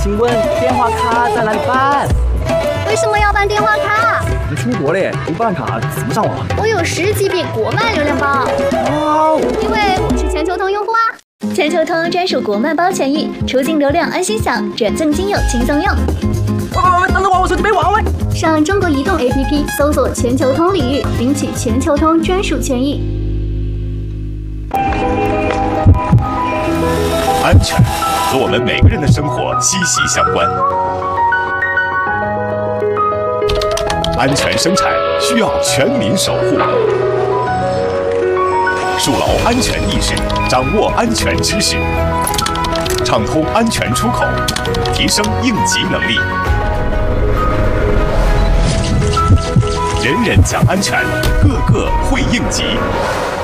请问电话卡在哪里办？ 为什么要办电话卡？ 你出国嘞，不办卡怎么上网？ 我有10GB国漫流量包。 哇， 因为我是全球通用户啊。全球通专属国漫包权益，出境流量安心享，转赠金友轻松用。 喂，等等我手机没网喂。 上中国移动 APP 搜索全球通领域，领取全球通专属权益。 安全和我们每个人的生活息息相关。安全生产需要全民守护，树牢安全意识，掌握安全知识，畅通安全出口，提升应急能力。人人讲安全，个个会应急。